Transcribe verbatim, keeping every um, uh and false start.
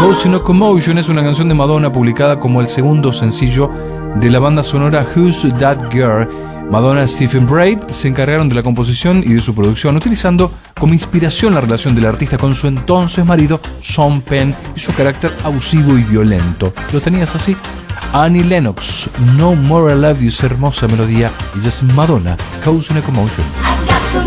Causing a Commotion es una canción de Madonna publicada como el segundo sencillo de la banda sonora Who's That Girl. Madonna y Stephen Braid se encargaron de la composición y de su producción, utilizando como inspiración la relación del artista con su entonces marido Sean Penn y su carácter abusivo y violento. ¿Lo tenías así? Annie Lennox, No More I Love You, es hermosa melodía, y es Madonna, Causing a Commotion.